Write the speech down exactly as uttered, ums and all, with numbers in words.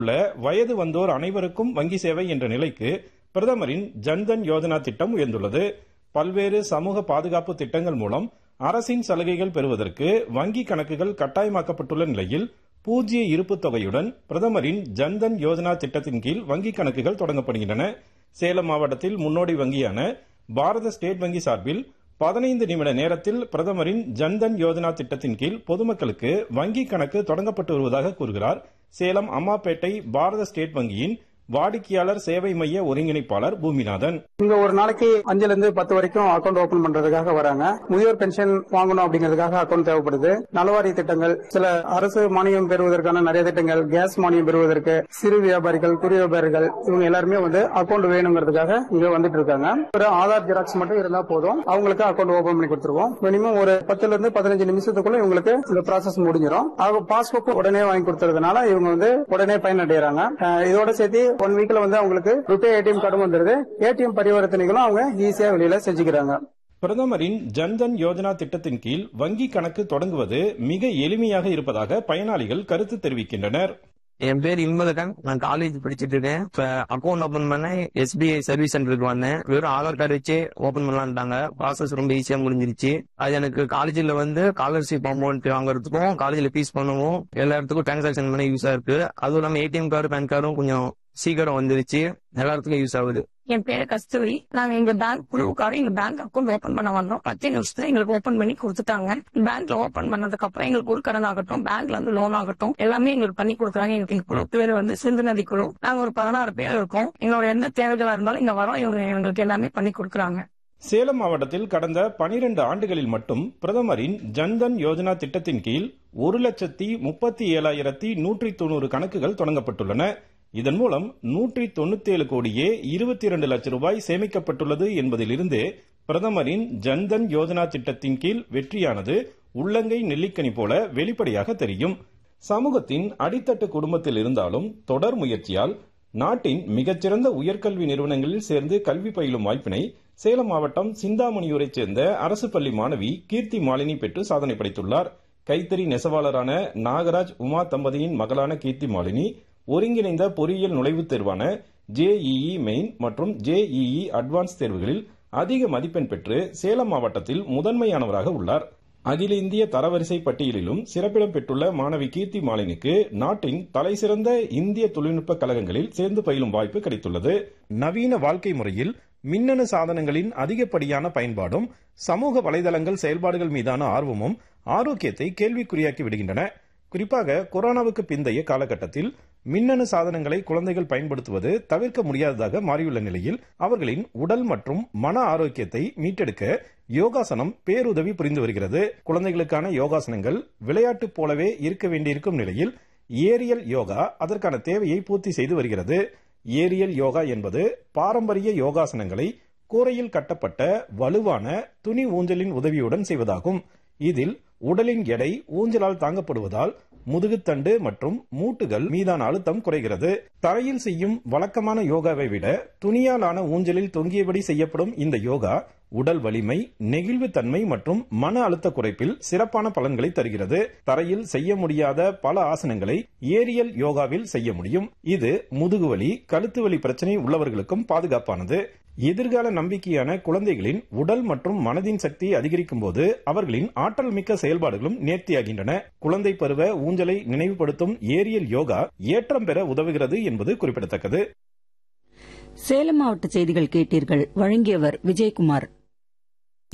உள்ள வயது வந்தோர் அனைவருக்கும் வங்கி சேவை என்ற நிலைக்கு பிரதமரின் ஜன்தன் யோஜனா திட்டம் உயர்ந்துள்ளது. பல்வேறு சமூக பாதுகாப்பு திட்டங்கள் மூலம் அரசின் சலுகைகள் பெறுவதற்கு வங்கி கணக்குகள் கட்டாயமாக்கப்பட்டுள்ள நிலையில் பூஜ்ய இருப்பு தொகையுடன் பிரதமரின் ஜன்தன் யோஜனா திட்டத்தின் கீழ் வங்கி கணக்குகள் தொடங்கப்படுகின்றன. சேலம் மாவட்டத்தில் முன்னோடி வங்கியான பாரத ஸ்டேட் வங்கி சார்பில் பதினைந்து நிமிட நேரத்தில் பிரதமரின் ஜன்தன் யோஜனா திட்டத்தின் கீழ் பொதுமக்களுக்கு வங்கி கணக்கு தொடங்கப்பட்டு வருவதாக கூறுகிறார் சேலம் அம்மாப்பேட்டை பாரத ஸ்டேட் வங்கியின் வாடிக்கையாளர் சேவை மைய ஒருங்கிணைப்பாளர் பூமிநாதன். இங்க ஒரு நாளைக்கு அஞ்சுல இருந்து பத்து வரைக்கும் அக்கௌண்ட் ஓபன் பண்றதுக்காக வராங்க. முதியோர் பென்ஷன் வாங்கணும் அப்படிங்கிறதுக்காக அக்கௌண்ட் தேவைப்படுது. நலவாரி திட்டங்கள், சில அரசு மானியம் பெறுவதற்கான நிறைய திட்டங்கள், கேஸ் மானியம் பெறுவதற்கு சிறு வியாபாரிகள், குறு வியாபாரிகள் இவங்க எல்லாருமே வந்து அக்கௌண்ட் வேணுங்கிறதுக்காக இங்க வந்துட்டு இருக்காங்க. ஒரு ஆதார் ஜெராக்ஸ் மட்டும் இருந்தா போதும், அவங்களுக்கு அக்கௌண்ட் ஓபன் பண்ணி கொடுத்துருவோம். மினிமம் ஒரு பத்துல இருந்து பதினஞ்சு நிமிஷத்துக்குள்ள இவங்களுக்கு இந்த ப்ராசஸ் முடிஞ்சிடும். அவங்க பாஸ்புக் உடனே வாங்கி கொடுத்ததுனால இவங்க வந்து உடனே பயனடைறாங்க. இதோட சேர்த்து ஒன் வீக்ல வந்து அவங்களுக்கு ருபே ஏடிஎம் கார்டும் வந்துருது. ஏடிஎம் பரிவர்த்தனைகளும் அவங்க ஈஸியா வெளியில செஞ்சுக்கிறாங்க. பிரதமரின் ஜன்தன் யோஜனா திட்டத்தின் கீழ் வங்கி கணக்கு தொடங்குவது மிக எளிமையாக இருப்பதாக பயனாளிகள் கருத்து தெரிவிக்கின்றனர். என் பேர் இல்மதகன். நான் காலேஜ் படிச்சுட்டு இருக்கேன். இப்ப அக்கௌண்ட் ஓபன் பண்ண எஸ்பிஐ சர்வீஸ் சென்டருக்கு வந்தேன். வெறும் ஆதார் கார்டு வச்சு ஓபன் பண்ணலான்ட்டாங்க. ப்ராசஸ் ரொம்ப ஈஸியா முடிஞ்சிருச்சு. அது எனக்கு காலேஜில் வந்து ஸ்காலர்ஷிப் அமௌண்ட் வாங்குறதுக்கும் காலேஜில் ஃபீஸ் பண்ணவும் எல்லா இடத்துக்கும் டிரான்சாக்சன் பண்ண யூஸா இருக்கு. அதுவும் இல்லாம ஏடிஎம் கார்டு, பேன் கார்டும் கொஞ்சம் சீக்கிரம் வந்துருச்சு. எல்லாத்துக்கும் யூஸ் ஆகுது. என் பேரு கஸ்தூரி. நாங்க எங்க பேங்க் குழுவுக்காக எங்க பேங்க் அக்கௌண்ட் ஓபன் பண்ண வந்தோம். பத்து நிமிஷத்துல எங்களுக்கு ஓபன் பண்ணி கொடுத்துட்டாங்க. பேங்க்ல ஓபன் பண்ணதுக்கு அப்புறம் எங்களுக்கு ஒரு கடன் ஆகட்டும், பேங்க்ல இருந்து லோன் ஆகட்டும் எல்லாமே எங்களுக்கு பண்ணி கொடுக்குறாங்க. எங்களுக்கு குழு பேர் வந்து சிந்து நதி குழு. நாங்க ஒரு பதினாறு பேர் இருக்கோம். எங்களோட எந்த தேவைகளா இருந்தாலும் இங்க வரோம். இவங்க எங்களுக்கு எல்லாமே பண்ணி கொடுக்குறாங்க. சேலம் மாவட்டத்தில் கடந்த பனிரெண்டு ஆண்டுகளில் மட்டும் பிரதமரின் ஜன்தன் யோஜனா திட்டத்தின் கீழ் ஒரு லட்சத்தி முப்பத்தி ஏழாயிரத்தி நூற்றி தொண்ணூறு கணக்குகள் தொடங்கப்பட்டுள்ளன. இதன் மூலம் நூற்றி தொண்ணூத்தி ஏழு கோடியே இருபத்தி இரண்டு லட்சம் ரூபாய் சேமிக்கப்பட்டுள்ளது என்பதிலிருந்து பிரதமரின் ஜன்தன் யோஜனா திட்டத்தின் கீழ் வெற்றியானது உள்ளங்கை நெல்லிக்கனி போல வெளிப்படையாக தெரியும். சமூகத்தின் அடித்தட்டு குடும்பத்தில் இருந்தாலும் தொடர் முயற்சியால் நாட்டின் மிகச்சிறந்த உயர்கல்வி நிறுவனங்களில் சேர்ந்து கல்வி பயிலும் வாய்ப்பினை சேலம் மாவட்டம் சிந்தாமணியூரைச் சேர்ந்த அரசு பள்ளி மாணவி கீர்த்தி மாலினி பெற்று சாதனை படைத்துள்ளார். கைத்தறி நெசவாளரான நாகராஜ் உமா தம்பதியின் மகளான கீர்த்தி மாலினி ஒருங்கிணைந்த பொறியியல் நுழைவுத் தேர்வான ஜேஇஇ மெயின் மற்றும் ஜேஇஇ அட்வான்ஸ் தேர்வுகளில் அதிக மதிப்பெண் பெற்று சேலம் மாவட்டத்தில் முதன்மையானவராக உள்ளார். அகில இந்திய தரவரிசை பட்டியலிலும் சிறப்பிடம் பெற்றுள்ள மாணவி கீர்த்தி மாலினிக்கு நாட்டின் தலைசிறந்த இந்திய தொழில்நுட்ப கழகங்களில் சேர்ந்து பயிலும் வாய்ப்பு கிடைத்துள்ளது. நவீன வாழ்க்கை முறையில் மின்னணு சாதனங்களின் அதிகப்படியான பயன்பாடும் சமூக வலைதளங்கள் செயல்பாடுகள் மீதான ஆர்வமும் ஆரோக்கியத்தை கேள்விக்குறியாக்கி விடுகின்றன. குறிப்பாக கொரோனாவுக்கு பிந்தைய காலகட்டத்தில் மின்னணு சாதனங்களை குழந்தைகள் பயன்படுத்துவது தவிர்க்க முடியாததாக மாறியுள்ள நிலையில் அவர்களின் உடல் மற்றும் மன ஆரோக்கியத்தை மீட்டெடுக்க யோகாசனம் பேருதவி புரிந்து வருகிறது. குழந்தைகளுக்கான யோகாசனங்கள் விளையாட்டு போலவே இருக்க வேண்டியிருக்கும் நிலையில் ஏரியல் யோகா அதற்கான தேவையை பூர்த்தி செய்து வருகிறது. ஏரியல் யோகா என்பது பாரம்பரிய யோகாசனங்களை கூரையில் கட்டப்பட்ட வலுவான துணி ஊஞ்சலின் உதவியுடன் செய்வதாகும். இதில் உடலின் எடை ஊஞ்சலால் தாங்கப்படுவதால் முதுகுத்தண்டு மற்றும் மூட்டுகள் மீதான அழுத்தம் குறைகிறது. தரையில் செய்யும் வழக்கமான யோகாவை விட துணியாலான ஊஞ்சலில் தொங்கியபடி செய்யப்படும் இந்த யோகா உடல் வலிமை, நெகிழ்வு தன்மை மற்றும் மன அழுத்த குறைப்பில் சிறப்பான பலன்களை தருகிறது. தரையில் செய்ய முடியாத பல ஆசனங்களை ஏரியல் யோகாவில் செய்ய முடியும். இது முதுகுவலி, கழுத்து வலி பிரச்சனை உள்ளவர்களுக்கும் பாதுகாப்பானது. எதிர்கால நம்பிக்கையான குழந்தைகளின் உடல் மற்றும் மனதின் சக்தியை அதிகரிக்கும் போது அவர்களின் ஆற்றல் மிக்க செயல்பாடுகளும் நேர்த்தியாகின்றன. குழந்தை பருவ ஊஞ்சலை நினைவுபடுத்தும் ஏரியல் யோகா ஏற்றம் பெற உதவுகிறது என்பது குறிப்பிடத்தக்கது. சேலம் மாவட்ட செய்திகள் கேட்டீர்கள். வழங்கியவர் விஜயகுமார்.